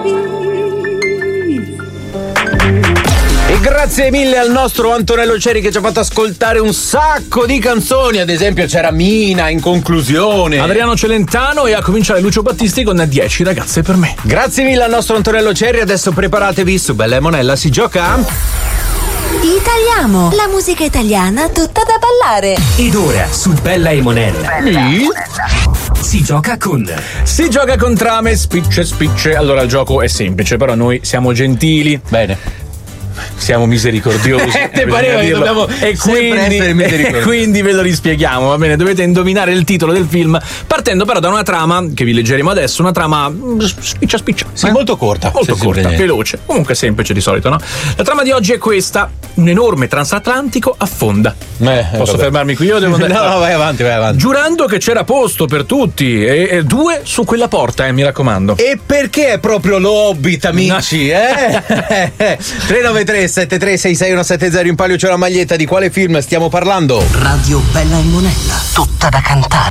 E grazie mille al nostro Antonello Ceri che ci ha fatto ascoltare un sacco di canzoni. Ad esempio c'era Mina in conclusione, Adriano Celentano, e a cominciare Lucio Battisti con 10 ragazze per me. Grazie mille al nostro Antonello Ceri. Adesso preparatevi, su Bella e Monella si gioca Italiamo, la musica italiana tutta da ballare. Ed ora su Bella e Monella si gioca con trame, spicce. Allora il gioco è semplice, però noi siamo gentili. bene. Siamo misericordiosi. Te pareva che dobbiamo sempre essere misericordiosi. Quindi ve lo rispieghiamo, va bene? Dovete indovinare il titolo del film, partendo però da una trama che vi leggeremo adesso, una trama spiccia. Sì, molto corta. Molto corta, veloce, comunque semplice di solito, no? La trama di oggi è questa: un enorme transatlantico affonda. Posso fermarmi qui o devo andare? No, vai avanti. Giurando che c'era posto per tutti, e 2 su quella porta, mi raccomando. E perché è proprio lo Hobbit, amici? 393 7366170 in palio c'è la maglietta. Di quale film stiamo parlando? Radio Bella e Monella, tutta da cantare.